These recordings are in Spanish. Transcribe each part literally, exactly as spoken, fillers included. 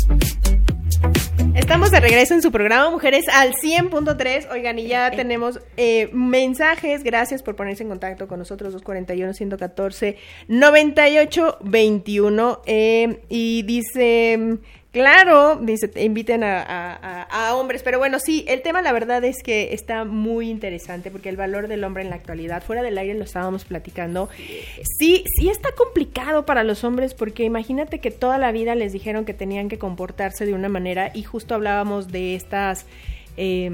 Estamos de regreso en su programa Mujeres al cien punto tres. Oigan, y ya tenemos eh, mensajes. Gracias por ponerse en contacto con nosotros. dos cuatro uno, uno uno cuatro, nueve ocho dos uno. Eh, y dice... Claro, dice, inviten a, a, a hombres, pero bueno, sí, el tema la verdad es que está muy interesante porque el valor del hombre en la actualidad, fuera del aire lo estábamos platicando, sí, sí está complicado para los hombres porque imagínate que toda la vida les dijeron que tenían que comportarse de una manera y justo hablábamos de estas, eh,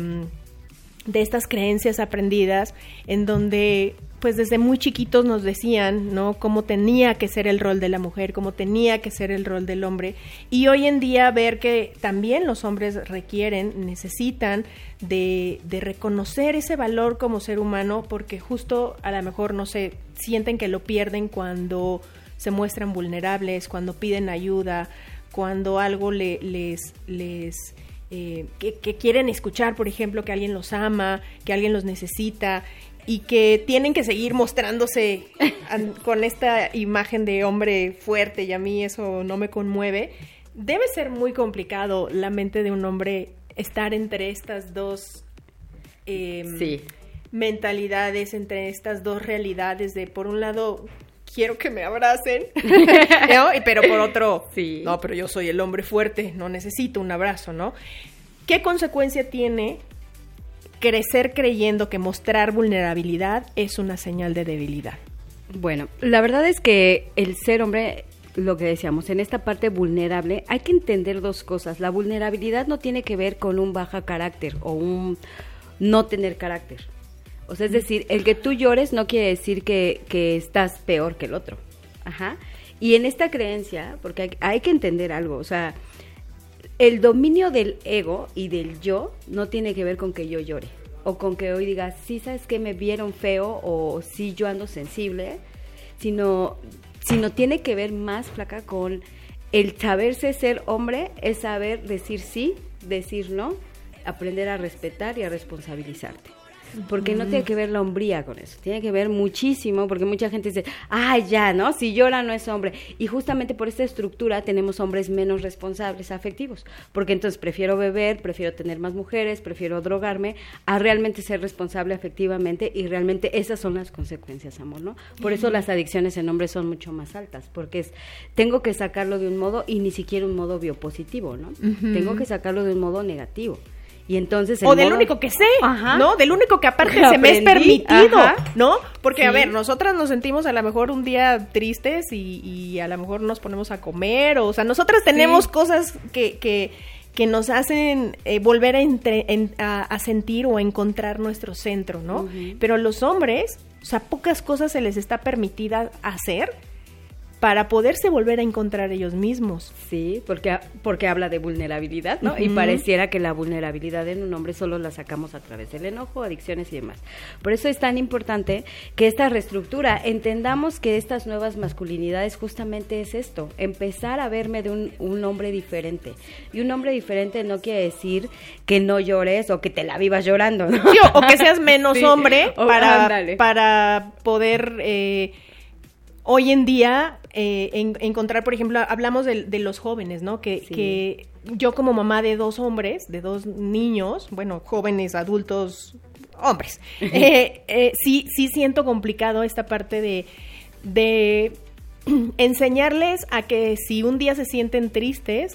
de estas creencias aprendidas en donde... pues desde muy chiquitos nos decían, ¿no?, cómo tenía que ser el rol de la mujer, cómo tenía que ser el rol del hombre, y hoy en día ver que también los hombres requieren, necesitan de, de reconocer ese valor como ser humano, porque justo a lo mejor, no sé, sienten que lo pierden cuando se muestran vulnerables, cuando piden ayuda, cuando algo le, les... les eh, que, que quieren escuchar, por ejemplo, que alguien los ama, que alguien los necesita, y que tienen que seguir mostrándose con esta imagen de hombre fuerte, y a mí eso no me conmueve. Debe ser muy complicado la mente de un hombre estar entre estas dos eh, sí. mentalidades, entre estas dos realidades de, por un lado, quiero que me abracen, ¿no? Pero por otro, sí. no, pero yo soy el hombre fuerte, no necesito un abrazo, ¿no? ¿Qué consecuencia tiene crecer creyendo que mostrar vulnerabilidad es una señal de debilidad? Bueno, la verdad es que el ser hombre, lo que decíamos, en esta parte vulnerable, hay que entender dos cosas. La vulnerabilidad no tiene que ver con un baja carácter o un no tener carácter. O sea, es decir, el que tú llores no quiere decir que, que estás peor que el otro. Ajá. Y en esta creencia, porque hay, hay que entender algo, o sea, el dominio del ego y del yo no tiene que ver con que yo llore o con que hoy diga, sí, ¿sabes qué? Me vieron feo o sí, yo ando sensible, sino, sino tiene que ver más, flaca, con el saberse ser hombre, es saber decir sí, decir no, aprender a respetar y a responsabilizarte. Porque no tiene que ver la hombría con eso, tiene que ver muchísimo, porque mucha gente dice, ay, ya, ¿no? Si llora no es hombre. Y justamente por esta estructura tenemos hombres menos responsables afectivos, porque entonces prefiero beber, prefiero tener más mujeres, prefiero drogarme, a realmente ser responsable afectivamente, y realmente esas son las consecuencias, amor, ¿no? Por eso las adicciones en hombres son mucho más altas, porque es, tengo que sacarlo de un modo, y ni siquiera un modo biopositivo, ¿no? Uh-huh. Tengo que sacarlo de un modo negativo. Y entonces el o del modo... único que sé, ajá. ¿no? Del único que aparte se me es permitido, ajá. ¿no? Porque, sí. a ver, nosotras nos sentimos a lo mejor un día tristes y, y a lo mejor nos ponemos a comer, o, o sea, nosotras tenemos sí. cosas que, que, que nos hacen eh, volver a, entre, en, a, a sentir o a encontrar nuestro centro, ¿no? Uh-huh. Pero los hombres, o sea, pocas cosas se les está permitida hacer para poderse volver a encontrar ellos mismos. Sí, porque, porque habla de vulnerabilidad, ¿no? Uh-huh. Y pareciera que la vulnerabilidad en un hombre solo la sacamos a través del enojo, adicciones y demás. Por eso es tan importante que esta reestructura, entendamos que estas nuevas masculinidades justamente es esto, empezar a verme de un, un hombre diferente. Y un hombre diferente no quiere decir que no llores o que te la vivas llorando, ¿no? Sí, o, o que seas menos sí. hombre para, para poder... Eh, hoy en día, eh, en, encontrar, por ejemplo, hablamos de, de los jóvenes, ¿no? Que, sí. que yo como mamá de dos hombres, de dos niños, bueno, jóvenes, adultos, hombres, eh, eh, sí, sí siento complicado esta parte de, de enseñarles a que si un día se sienten tristes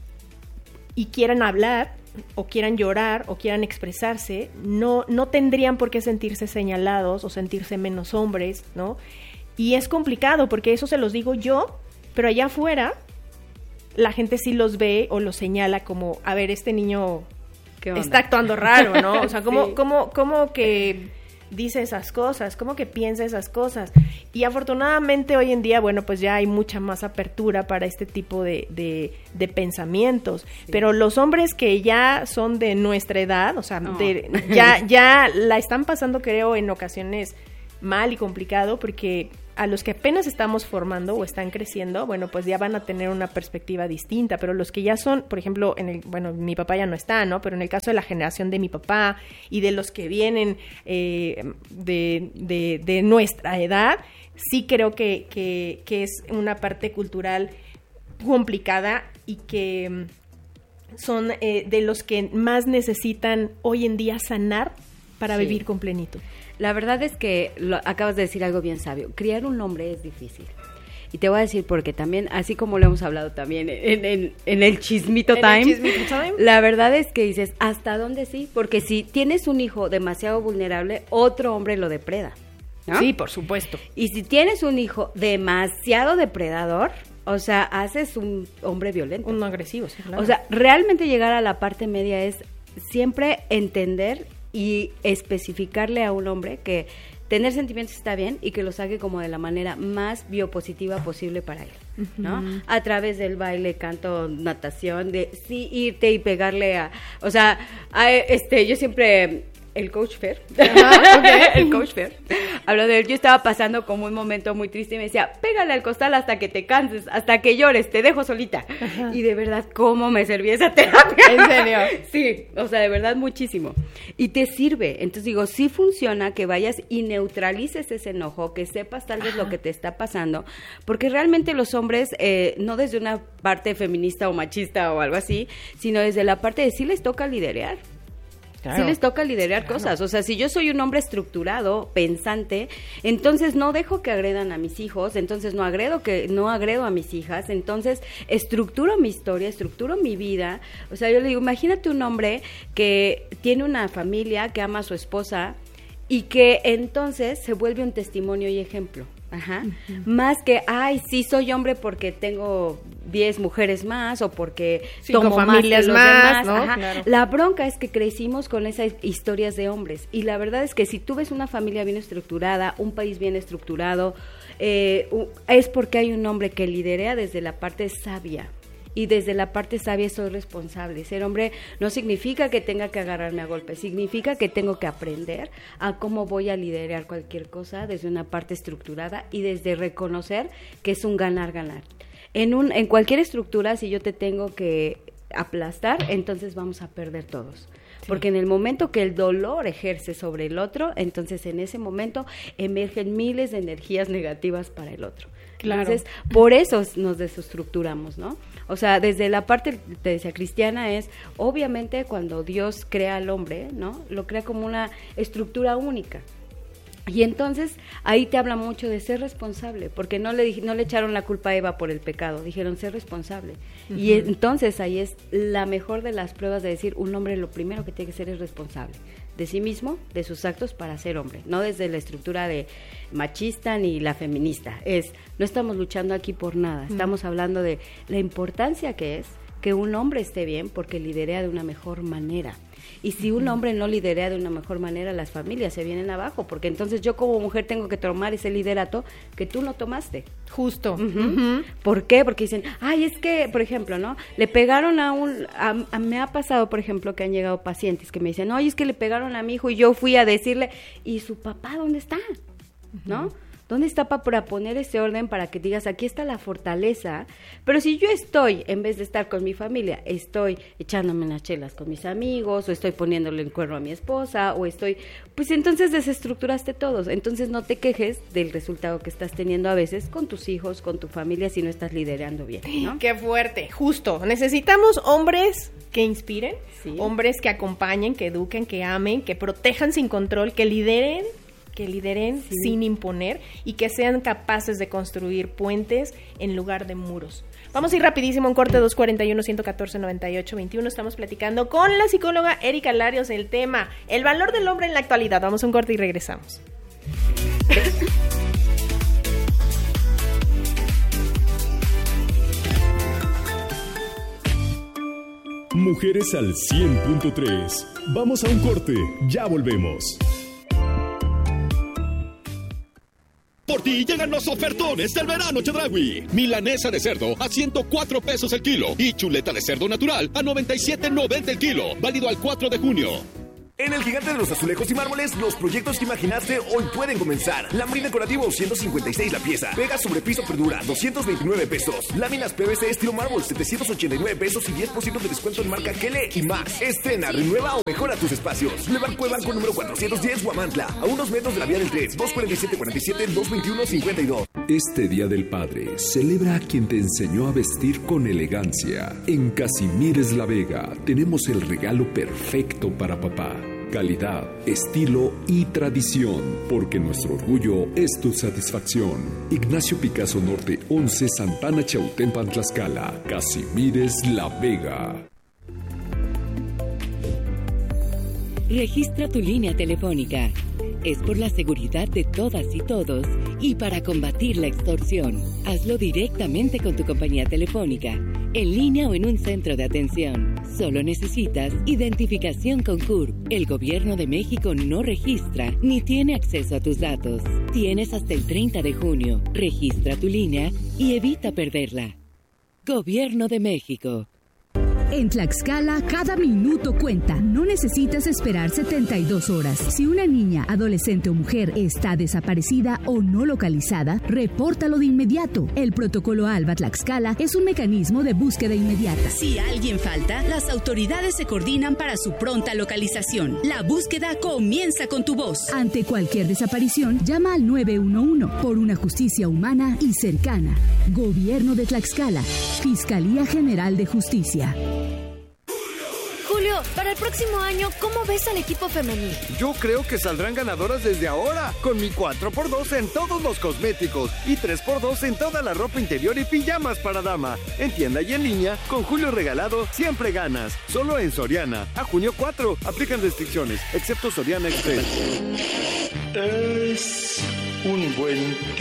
y quieran hablar, o quieran llorar, o quieran expresarse, no, no tendrían por qué sentirse señalados o sentirse menos hombres, ¿no? Y es complicado porque eso se los digo yo, pero allá afuera la gente sí los ve o los señala como, a ver, este niño está actuando raro, ¿no? O sea, ¿cómo, sí. cómo, cómo que dice esas cosas? ¿Cómo que piensa esas cosas? Y afortunadamente hoy en día, bueno, pues ya hay mucha más apertura para este tipo de, de, de pensamientos. Sí. Pero los hombres que ya son de nuestra edad, o sea, oh. de, ya, ya la están pasando, creo, en ocasiones mal y complicado, porque a los que apenas estamos formando o están creciendo, bueno, pues ya van a tener una perspectiva distinta, pero los que ya son, por ejemplo, en el, bueno, mi papá ya no está, ¿no? Pero en el caso de la generación de mi papá y de los que vienen eh, de, de, de nuestra edad, sí creo que, que, que es una parte cultural complicada y que son eh, de los que más necesitan hoy en día sanar para sí. vivir con plenitud. La verdad es que lo, acabas de decir algo bien sabio. Criar un hombre es difícil. Y te voy a decir porque también, así como lo hemos hablado también en, en, en el chismito ¿En time, el chismito time, la verdad es que dices, ¿hasta dónde sí? Porque si tienes un hijo demasiado vulnerable, otro hombre lo depreda, ¿no? Sí, por supuesto. Y si tienes un hijo demasiado depredador, o sea, haces un hombre violento. Un agresivo, sí, claro. O sea, realmente llegar a la parte media es siempre entender y especificarle a un hombre que tener sentimientos está bien y que los saque como de la manera más biopositiva posible para él, ¿no? Uh-huh. A través del baile, canto, natación, de sí irte y pegarle a, o sea, a, este, yo siempre el coach Fer, uh-huh, okay. el coach Fer, habló de él. Yo estaba pasando como un momento muy triste y me decía, pégale al costal hasta que te canses, hasta que llores, te dejo solita. Uh-huh. Y de verdad, ¿cómo me servía esa terapia? ¿En serio? Sí, o sea, de verdad muchísimo. Y te sirve. Entonces digo, sí funciona que vayas y neutralices ese enojo, que sepas tal vez uh-huh. lo que te está pasando, porque realmente los hombres, eh, no desde una parte feminista o machista o algo así, sino desde la parte de sí les toca liderar. Claro. Sí les toca liderar claro. cosas, o sea, si yo soy un hombre estructurado, pensante, entonces no dejo que agredan a mis hijos, entonces no agredo que no agredo a mis hijas, entonces estructuro mi historia, estructuro mi vida. O sea, yo le digo, imagínate un hombre que tiene una familia, que ama a su esposa y que entonces se vuelve un testimonio y ejemplo. Ajá. Uh-huh. Más que, ay, sí soy hombre porque tengo diez mujeres más o porque Cinco tomo familias más, más, demás. ¿no? Ajá. Claro. La bronca es que crecimos con esas historias de hombres y la verdad es que si tú ves una familia bien estructurada, un país bien estructurado, eh, es porque hay un hombre que liderea desde la parte sabia. Y desde la parte sabia soy responsable. Ser hombre no significa que tenga que agarrarme a golpes, significa que tengo que aprender a cómo voy a liderar cualquier cosa desde una parte estructurada y desde reconocer que es un ganar-ganar. En, un, en cualquier estructura, si yo te tengo que aplastar, entonces vamos a perder todos. Sí. Porque en el momento que el dolor ejerce sobre el otro, entonces en ese momento emergen miles de energías negativas para el otro. Claro. Entonces, por eso nos desestructuramos, ¿no? O sea, desde la parte, te decía, cristiana es, obviamente, cuando Dios crea al hombre, ¿no? Lo crea como una estructura única. Y entonces, ahí te habla mucho de ser responsable, porque no le no le echaron la culpa a Eva por el pecado, dijeron ser responsable. Uh-huh. Y entonces, ahí es la mejor de las pruebas de decir, un hombre lo primero que tiene que ser es responsable de sí mismo, de sus actos para ser hombre, no desde la estructura de machista ni la feminista. Es, no estamos luchando aquí por nada, uh-huh. estamos hablando de la importancia que es que un hombre esté bien porque liderea de una mejor manera. Y si un hombre no liderea de una mejor manera, las familias se vienen abajo, porque entonces yo como mujer tengo que tomar ese liderato que tú no tomaste. Justo. Uh-huh. Uh-huh. ¿Por qué? Porque dicen, ay, es que, por ejemplo, ¿no? Le pegaron a un, a, a, me ha pasado, por ejemplo, que han llegado pacientes que me dicen, oye, es que le pegaron a mi hijo y yo fui a decirle, ¿y su papá dónde está? ¿No? Uh-huh. ¿Dónde está para poner ese orden para que digas, aquí está la fortaleza? Pero si yo estoy, en vez de estar con mi familia, estoy echándome unas chelas con mis amigos, o estoy poniéndole el cuerno a mi esposa, o estoy, pues entonces desestructuraste todos. Entonces no te quejes del resultado que estás teniendo a veces con tus hijos, con tu familia, si no estás liderando bien, ¿no? ¡Qué fuerte! Justo. Necesitamos hombres que inspiren, sí. hombres que acompañen, que eduquen, que amen, que protejan sin control, que lideren, que lideren sí. sin imponer y que sean capaces de construir puentes en lugar de muros. Vamos a ir rapidísimo, un corte dos cuarenta y uno, ciento catorce, noventa y ocho, veintiuno. Estamos platicando con la psicóloga Erika Larios el tema, el valor del hombre en la actualidad. Vamos a un corte y regresamos. Mujeres al cien punto tres. Vamos a un corte, ya volvemos. Por ti llegan los ofertones del verano Chedraui. Milanesa de cerdo a ciento cuatro pesos el kilo y chuleta de cerdo natural a noventa y siete noventa el kilo. Válido al cuatro de junio. En el gigante de los azulejos y mármoles, los proyectos que imaginaste hoy pueden comenzar. Lámina decorativo, ciento cincuenta y seis la pieza. Pega sobre piso Perdura, doscientos veintinueve pesos. Láminas P V C estilo mármol, setecientos ochenta y nueve pesos y diez por ciento de descuento en marca Kele y más. Estrena, renueva o mejora tus espacios. Boulevard Cuebanco número cuatrocientos diez, Huamantla. A unos metros de la vía del tren. dos cuarenta y siete cuarenta y siete, dos veintiuno cincuenta y dos. Este Día del Padre, celebra a quien te enseñó a vestir con elegancia. En Casimires La Vega tenemos el regalo perfecto para papá. Calidad, estilo y tradición, porque nuestro orgullo es tu satisfacción. Ignacio Picasso Norte once, Santana Chautempan, Tlaxcala. Casimires La Vega. Registra tu línea telefónica. Es por la seguridad de todas y todos y para combatir la extorsión. Hazlo directamente con tu compañía telefónica, en línea o en un centro de atención. Solo necesitas identificación con C U R P. El Gobierno de México no registra ni tiene acceso a tus datos. Tienes hasta el treinta de junio. Registra tu línea y evita perderla. Gobierno de México. En Tlaxcala, cada minuto cuenta. No necesitas esperar setenta y dos horas. Si una niña, adolescente o mujer está desaparecida o no localizada, repórtalo de inmediato. El protocolo ALBA Tlaxcala es un mecanismo de búsqueda inmediata. Si alguien falta, las autoridades se coordinan para su pronta localización. La búsqueda comienza con tu voz. Ante cualquier desaparición, llama al nueve uno uno por una justicia humana y cercana. Gobierno de Tlaxcala. Fiscalía General de Justicia. Julio, para el próximo año, ¿cómo ves al equipo femenil? Yo creo que saldrán ganadoras desde ahora, con mi cuatro por dos en todos los cosméticos y tres por dos en toda la ropa interior y pijamas para dama. En tienda y en línea, con Julio Regalado, siempre ganas. Solo en Soriana. A junio cuatro, aplican restricciones, excepto Soriana Express. Es un buen